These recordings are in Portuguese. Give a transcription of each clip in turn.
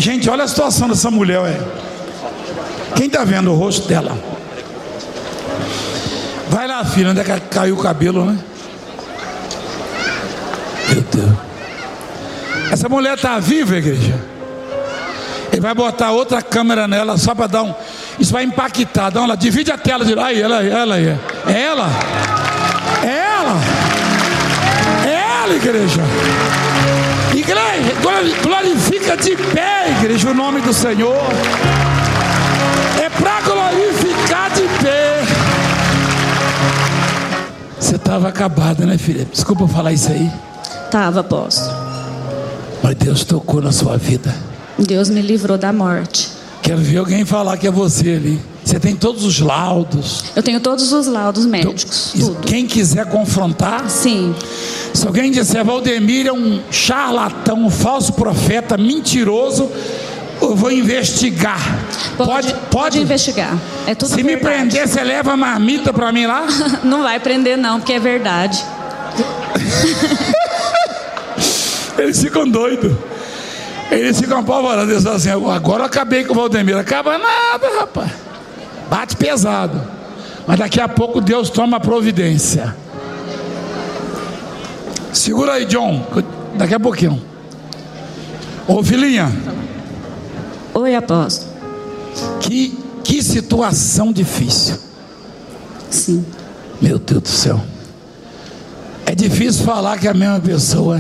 Gente, olha a situação dessa mulher, ué. Quem está vendo o rosto dela? Vai lá, filha, onde é que caiu o cabelo, né? Meu Deus. Essa mulher está viva, igreja. Ele vai botar outra câmera nela só para dar um... Isso vai impactar. Dá uma... Divide a tela. Aí, ela aí. É ela? É ela? É ela, igreja. Igreja, glorifica de pé, igreja, o nome do Senhor. É para glorificar de pé. Você estava acabada, né, filha? Desculpa eu falar isso aí. Tava, apóstolo. Mas Deus tocou na sua vida. Deus me livrou da morte. Quero ver alguém falar que é você ali. Você tem todos os laudos. Eu tenho todos os laudos médicos, tudo. Quem quiser confrontar? Sim. Se alguém disser Valdemir é um charlatão, um falso profeta, mentiroso, eu vou investigar. Pode investigar. É tudo Se verdade. me prender, você leva a marmita para mim lá? Não vai prender não, porque é verdade. Eles ficam doidos. Eles ficam apavorados. Eles falam assim: agora eu acabei com o Valdemir. Acaba nada, rapaz. Bate pesado. Mas daqui a pouco Deus toma providência. Segura aí, John. Daqui a pouquinho. Ô, filhinha. Oi, apóstolo. Que situação difícil. Sim. Meu Deus do céu. É difícil falar que é a mesma pessoa.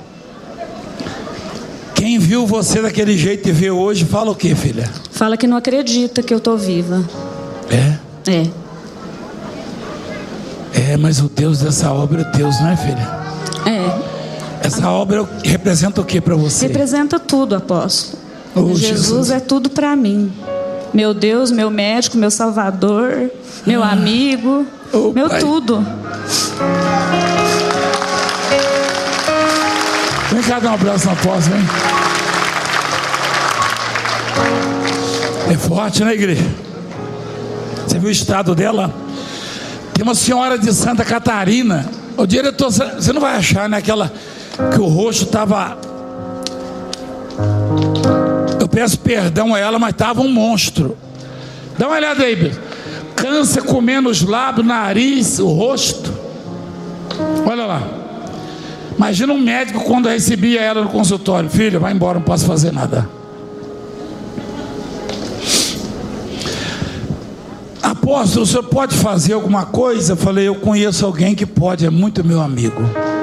Quem viu você daquele jeito e vê hoje, fala o que, filha? Fala que não acredita que eu tô viva. É? É, mas o Deus dessa obra é Deus, não é, filha? É. Essa obra representa o que para você? Representa tudo, apóstolo. Oh, Jesus é tudo para mim. Meu Deus, meu médico, meu salvador, meu amigo, meu pai. Tudo. Vem cá dar um abraço na apóstolo, hein? É forte, né, igreja? Você viu o estado dela? Tem uma senhora de Santa Catarina. O diretor, você não vai achar, né? Aquela que o rosto estava... Eu peço perdão a ela, mas estava um monstro. Dá uma olhada aí, câncer comendo os lábios, nariz, o rosto. Olha lá. Imagina um médico quando recebia ela no consultório: filha, vai embora, não posso fazer nada. Apóstolo, o senhor pode fazer alguma coisa? Eu falei: eu conheço alguém que pode, é muito meu amigo.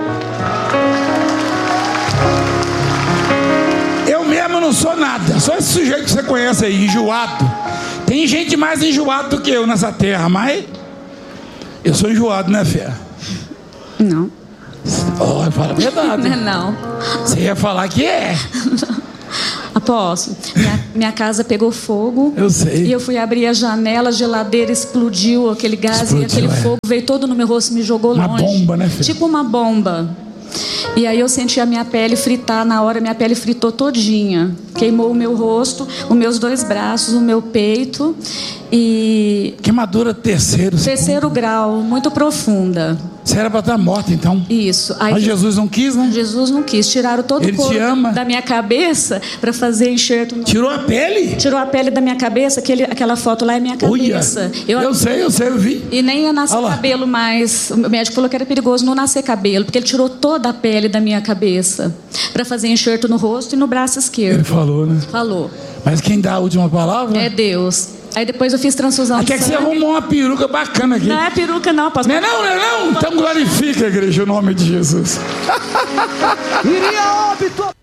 Eu mesmo não sou nada, só esse sujeito que você conhece aí, enjoado. Tem gente mais enjoada do que eu nessa terra, mas eu sou enjoado, né, Fé? Não. Oh, fala a verdade. Não. Você ia falar que é. Apóstolo, minha casa pegou fogo. Eu sei. E eu fui abrir a janela, a geladeira explodiu, aquele gás e aquele fogo veio todo no meu rosto, me jogou longe. Uma bomba, né, filho? Tipo uma bomba. E aí eu senti a minha pele fritar. Na hora minha pele fritou todinha. Queimou o meu rosto, os meus 2 braços, o meu peito. E... queimadura terceiro grau, muito profunda. Você era para estar morta, então. Isso. Aí, mas Jesus não quis, né? Jesus não quis. Tiraram todo o couro da minha cabeça para fazer enxerto. Tirou a pele? Tirou a pele da minha cabeça. Aquela foto lá é minha cabeça. Eu sei, eu vi. E nem ia nascer cabelo mais. O médico falou que era perigoso não nascer cabelo, porque ele tirou toda a pele da minha cabeça para fazer enxerto no rosto e no braço esquerdo. Ele falou, né? Falou. Mas quem dá a última palavra? É Deus. Aí depois eu fiz transfusão de sangue. Até que você arrumou uma peruca bacana aqui. Não é peruca não, pastor. Não. Então glorifica, igreja, o nome de Jesus. Iria óbito.